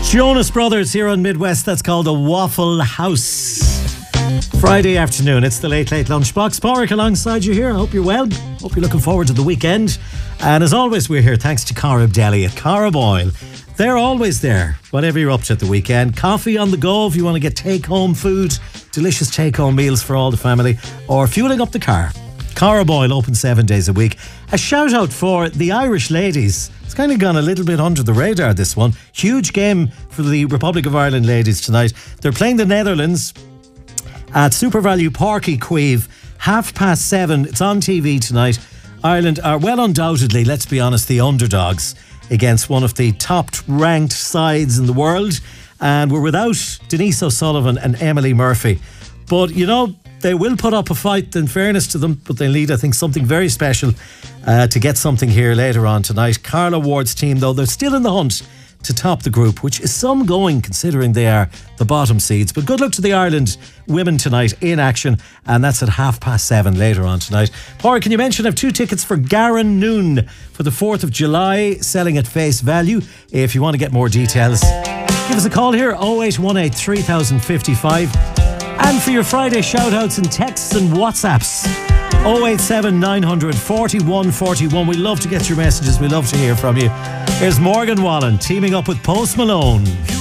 Jonas Brothers here on Midwest. That's called a Waffle House. Friday afternoon, it's the Late Late Lunchbox. Porrick alongside you here. I hope you're well. Hope you're looking forward to the weekend. And as always, we're here thanks to Carib Deli at Carboil. They're always there, whatever you're up to at the weekend. Coffee on the go if you want to get take-home food, delicious take-home meals for all the family, or fueling up the car. Carboil open 7 days a week. A shout out for the Irish ladies. It's kind of gone a little bit under the radar, this one. Huge game for the Republic of Ireland ladies tonight. They're playing the Netherlands at Super Value Porky Queeve, 7:30. It's on TV tonight. Ireland are well undoubtedly, let's be honest, the underdogs against one of the top ranked sides in the world. And we're without Denise O'Sullivan and Emily Murphy. But, you know, they will put up a fight, in fairness to them, but they need, I think, something very special to get something here later on tonight. Carla Ward's team, though, they're still in the hunt to top the group, which is some going considering they are the bottom seeds. But good luck to the Ireland women tonight in action, and that's at 7:30 later on tonight. Porrick, can you mention I have 2 tickets for Garan Noon for the 4th of July, selling at face value. If you want to get more details, give us a call here, 0818 3055. And for your Friday shout-outs and texts and WhatsApps, 087 900 4141. We love to get your messages. We love to hear from you. Here's Morgan Wallen teaming up with Post Malone.